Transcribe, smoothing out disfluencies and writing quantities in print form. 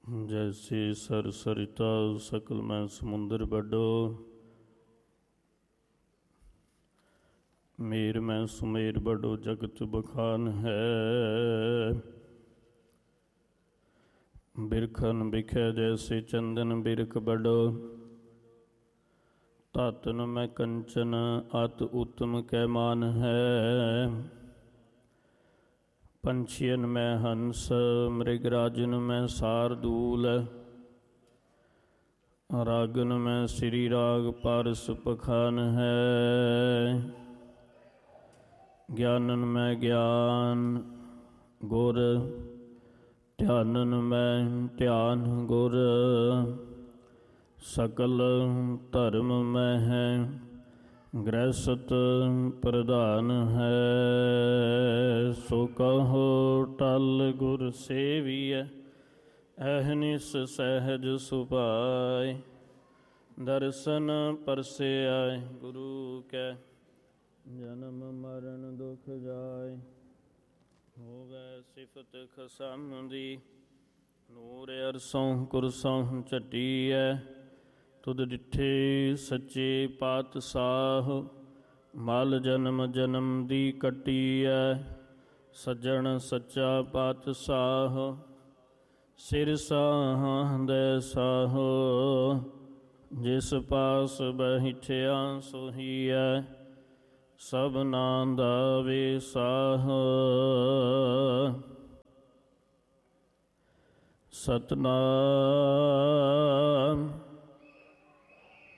जैसे सर सरिता सकल में समुंदर बड़ो, मेर में सुमेर बड़ो जगत बखान है। बिरखन बिखे जैसे चंदन बिरख बड़ो, तातन में कंचन अत उत्तम कै मान है। पंछियन में हंस मृगराजन में सारदूल, रागन में श्री राग पारस पखान है। ज्ञानन में ज्ञान गुर, ध्यानन में ध्यान गुर, सकल धर्म में है गृहस्थ प्रधान है। सो कहो टल गुर सेविय, अहनिस सहज सुपाय। दर्शन परसे आए गुरु कै, जन्म मरण दुख जाय। होवै सिफत खसम दी, नूर अरसों कुरसों झटियै। तुद डिठे सच्चे पातशाह, मल जन्म जन्म दी कटियै। सज्जन सच्चा पातशाह, सिर साहंदै साहो। जिस पास बैठिया सोहियै, सबना दा वेसाह। सतनाम